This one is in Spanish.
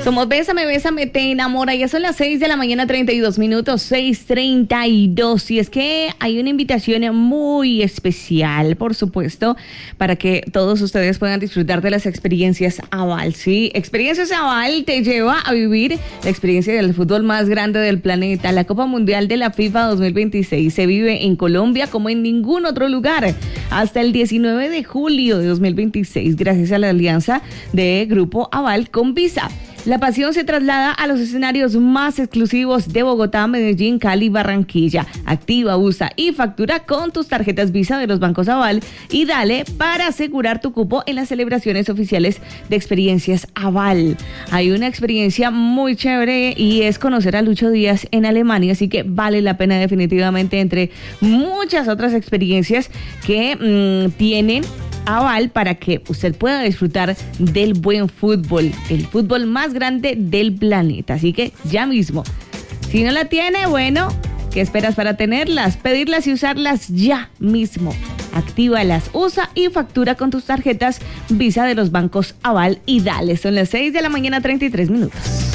Somos Bésame, te enamora. Ya son las 6 de la mañana, 32 minutos, 6:32. Y es que hay una invitación muy especial, por supuesto, para que todos ustedes puedan disfrutar de las experiencias Aval. Sí, Experiencias Aval te lleva a vivir la experiencia del fútbol más grande del planeta. La Copa Mundial de la FIFA 2026 se vive en Colombia como en ningún otro lugar. Hasta el 19 de julio de 2026, gracias a la alianza de Grupo Aval con Visa. La pasión se traslada a los escenarios más exclusivos de Bogotá, Medellín, Cali, Barranquilla. Activa, usa y factura con tus tarjetas Visa de los bancos Aval y dale para asegurar tu cupo en las celebraciones oficiales de Experiencias Aval. Hay una experiencia muy chévere y es conocer a Lucho Díaz en Alemania, así que vale la pena definitivamente, entre muchas otras experiencias que tienen Aval, para que usted pueda disfrutar del buen fútbol, el fútbol más grande del planeta. Así que ya mismo, si no la tiene, bueno, ¿qué esperas para tenerlas? Pedirlas y usarlas ya mismo. Actívalas, usa y factura con tus tarjetas Visa de los bancos Aval y dale. Son las 6 de la mañana, 33 minutos.